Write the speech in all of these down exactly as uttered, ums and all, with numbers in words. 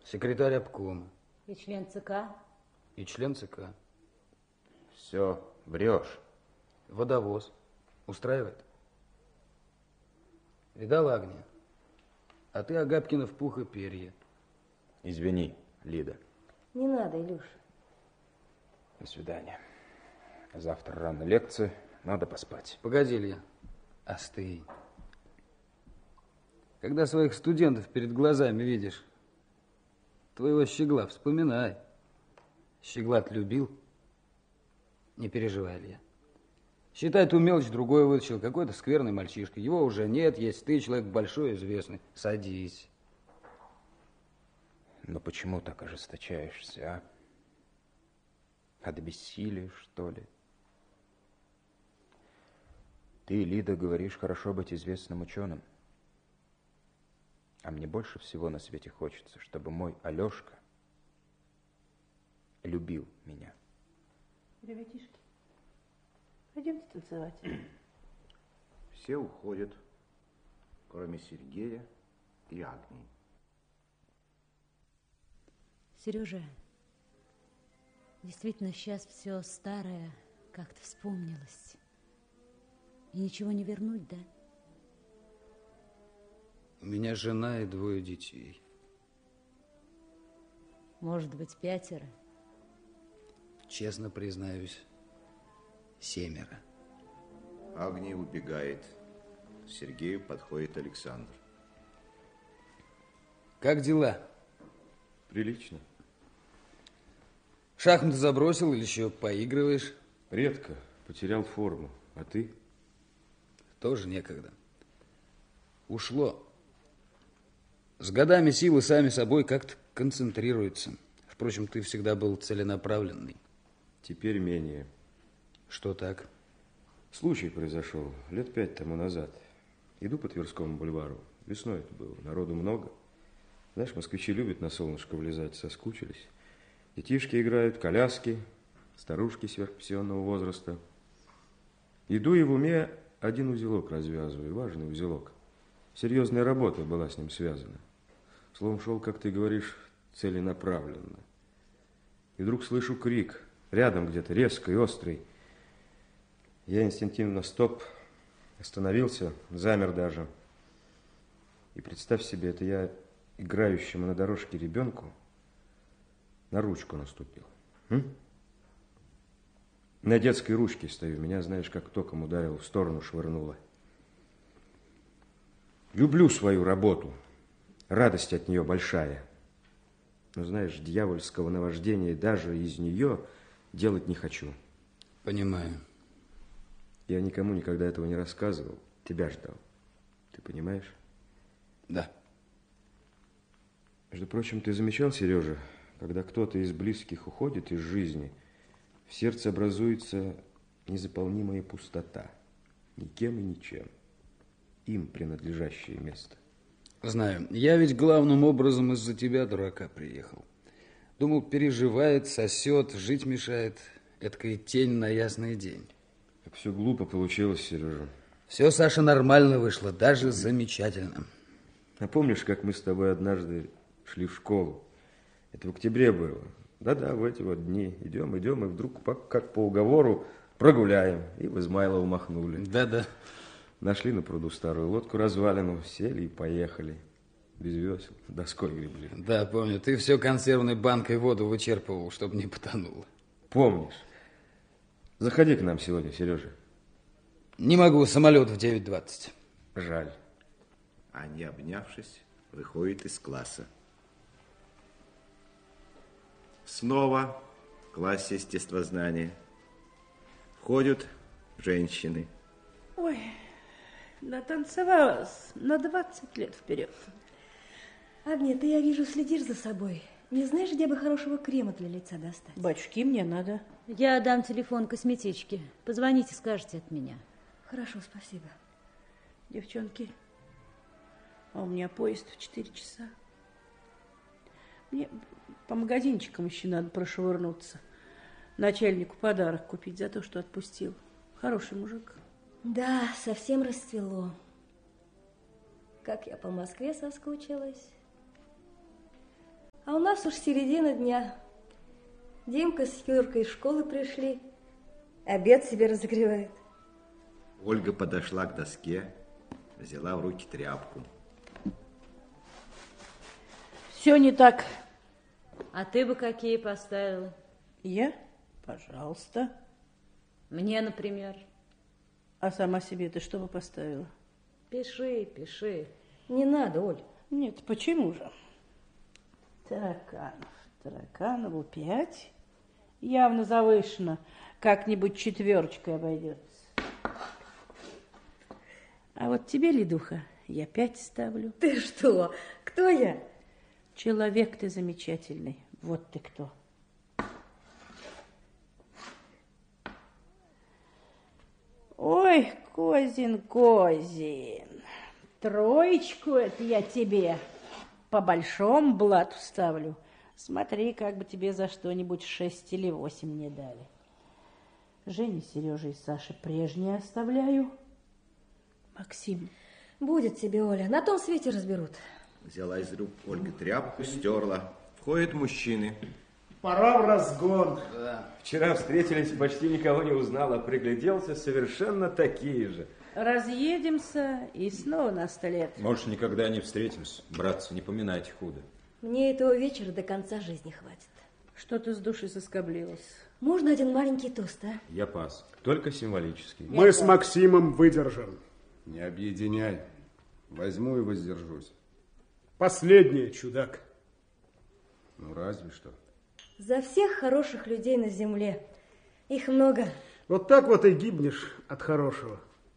Секретарь обкома. И член ЦК. И член ЦК. Все, врешь. Водовоз. Устраивает? Видала, Агния? А ты, Агапкина, в пух и перья. Извини, Лида. Не надо, Илюш. До свидания. Завтра рано лекция, надо поспать. Погоди, Илья, остынь. Когда своих студентов перед глазами видишь, твоего Щегла вспоминай. Щегла любил. Не переживай, Илья. Считай, ту мелочь другой вытащил, какой-то скверный мальчишка. Его уже нет, есть ты, человек большой, известный. Садись. Но почему так ожесточаешься, а? От бессилия, что ли? Ты, Лида, говоришь, хорошо быть известным ученым. А мне больше всего на свете хочется, чтобы мой Алешка любил меня. Ребятишки, пойдемте танцевать. Все уходят, кроме Сергея и Агнии. Сережа, действительно, сейчас все старое как-то вспомнилось. И ничего не вернуть, да? У меня жена и двое детей. Может быть, пятеро? Честно признаюсь, семеро. Агния убегает. К Сергею подходит Александр. Как дела? Прилично. Шахматы забросил или еще поигрываешь? Редко. Потерял форму. А ты? Тоже некогда. Ушло. С годами силы сами собой как-то концентрируются. Впрочем, ты всегда был целенаправленный. Теперь менее. Что так? Случай произошел лет пять тому назад. Иду по Тверскому бульвару. Весной это было. Народу много. Знаешь, москвичи любят на солнышко влезать, соскучились. Детишки играют, коляски, старушки сверхпенсионного возраста. Иду и в уме один узелок развязываю, важный узелок. Серьезная работа была с ним связана. Словом, шел, как ты говоришь, целенаправленно. И вдруг слышу крик, рядом где-то, резко и острый. Я инстинктивно стоп, остановился, замер даже. И представь себе, это я играющему на дорожке ребенку на ручку наступил. М? На детской ручке стою, меня, знаешь, как током ударил, в сторону швырнуло. Люблю свою работу, радость от нее большая. Но, знаешь, дьявольского наваждения даже из нее делать не хочу. Понимаю. Я никому никогда этого не рассказывал, тебя ждал. Ты понимаешь? Да. Между прочим, ты замечал, Сережа, когда кто-то из близких уходит из жизни, в сердце образуется незаполнимая пустота, никем и ничем, им принадлежащее место. Знаю. Я ведь главным образом из-за тебя, дурака, приехал. Думал, переживает, сосет, жить мешает. Эдакая тень на ясный день. Как все глупо получилось, Сережа. Все, Саша, нормально вышло, даже замечательно. А помнишь, как мы с тобой однажды шли в школу? Это в октябре было. Да-да, в эти вот дни. Идем, идем, и вдруг, как по уговору, прогуляем. И в Измайлово махнули. Да-да. Нашли на пруду старую лодку развалину, сели и поехали. Без весел, доской гребли. Да, помню. Ты все консервной банкой воду вычерпывал, чтобы не потонуло. Помнишь? Заходи к нам сегодня, Сережа. Не могу, самолет в девять двадцать. Жаль. Они, обнявшись, выходят из класса. Снова в классе естествознания. Входят женщины. Ой, натанцевалась на двадцать лет вперед. Агния, ты, я вижу, следишь за собой. Не знаешь, где бы хорошего крема для лица достать? Батюшки, мне надо. Я дам телефон косметички. Позвоните, скажете от меня. Хорошо, спасибо. Девчонки, а у меня поезд в четыре часа. Мне по магазинчикам еще надо прошвырнуться. Начальнику подарок купить за то, что отпустил. Хороший мужик. Да, совсем расцвело. Как я по Москве соскучилась. А у нас уж середина дня. Димка с Юркой из школы пришли. Обед себе разогревает. Ольга подошла к доске, взяла в руки тряпку. Все не так. А ты бы какие поставила? Я? Пожалуйста. Мне, например. А сама себе ты что бы поставила? Пиши, пиши. Не надо, Оль. Нет, почему же? Тараканов. Тараканову пять. Явно завышено. Как-нибудь четверочкой обойдется. А вот тебе, Лидуха, я пять ставлю. Ты что? Кто я? Человек ты замечательный. Вот ты кто. Ой, Козин, Козин. Троечку это я тебе по большому блату ставлю. Смотри, как бы тебе за что-нибудь шесть или восемь не дали. Жене, Сереже и Саше прежние оставляю. Максим. Будет тебе, Оля. На том свете разберут. Взяла из рук Ольга тряпку, стерла. Входят мужчины. Пора в разгон. Да. Вчера встретились, почти никого не узнал, а пригляделся, совершенно такие же. Разъедемся и снова на сто лет. Может, никогда не встретимся. Братцы, не поминайте худо. Мне этого вечера до конца жизни хватит. Что ты с души соскоблилась? Можно один маленький тост, а? Я пас. Только символический. Мы с Максимом выдержим. Не объединяй. Возьму и воздержусь. Последнее, чудак. Ну, разве что. За всех хороших людей на земле. Их много. Вот так вот и гибнешь от хорошего.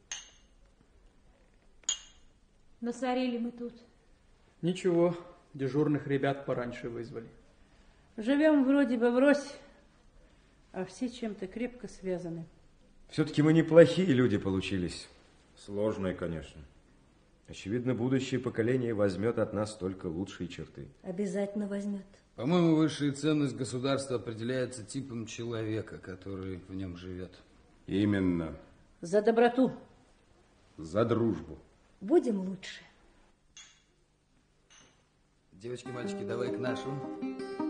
Насорили мы тут. Ничего, дежурных ребят пораньше вызвали. Живем вроде бы врозь, а все чем-то крепко связаны. Все-таки мы неплохие люди получились. Сложное, конечно. Очевидно, будущее поколение возьмет от нас только лучшие черты. Обязательно возьмет. По-моему, высшая ценность государства определяется типом человека, который в нем живет. Именно. За доброту. За дружбу. Будем лучше. Девочки, мальчики, давай к нашим.